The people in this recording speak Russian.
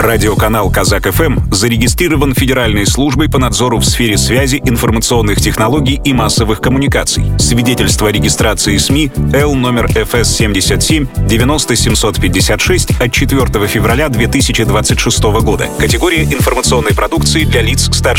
Радиоканал «Казак-ФМ» зарегистрирован Федеральной службой по надзору в сфере связи, информационных технологий и массовых коммуникаций. Свидетельство о регистрации СМИ Л номер ФС 77 90 756 от 4 февраля 2026 года. Категория информационной продукции для лиц старше